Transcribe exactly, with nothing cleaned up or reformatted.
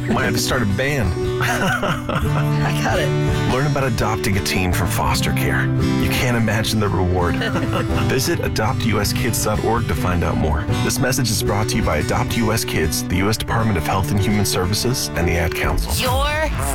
Might have to start a band. I got it. Learn about adopting a teen from foster care. You can't imagine the reward. Visit adopt u s kids dot org to find out more. This message is brought to you by Adopt U S Kids, the U S Department of Health and Human Services, and the Ad Council. Your